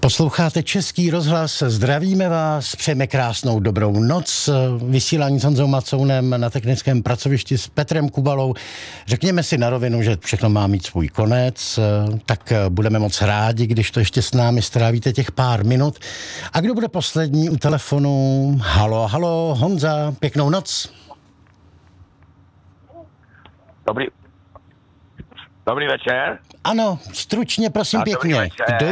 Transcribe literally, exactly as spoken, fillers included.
Posloucháte Český rozhlas, zdravíme vás, přejeme krásnou dobrou noc. Vysílání s Honzou Macounem na technickém pracovišti s Petrem Kubalou. Řekněme si na rovinu, že všechno má mít svůj konec, tak budeme moc rádi, když to ještě s námi strávíte těch pár minut. A kdo bude poslední u telefonu? Halo, halo, Honza, pěknou noc. Dobrý, dobrý večer. Ano, stručně, prosím, A pěkně. dobrý večer. Kdo